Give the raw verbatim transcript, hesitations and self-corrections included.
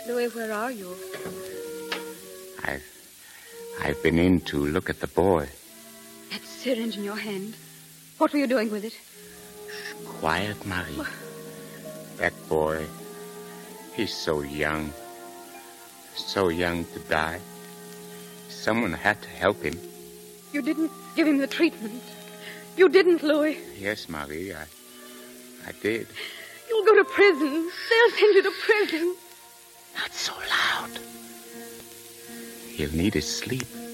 Louis, where are you? I've, I've been in to look at the boy. That syringe in your hand. What were you doing with it? Shh, quiet, Marie. What? That boy, he's so young. So young to die. Someone had to help him. You didn't give him the treatment. You didn't, Louis. Yes, Marie, I, I did. You'll go to prison. They'll send you to prison. Not so loud. He'll need his sleep.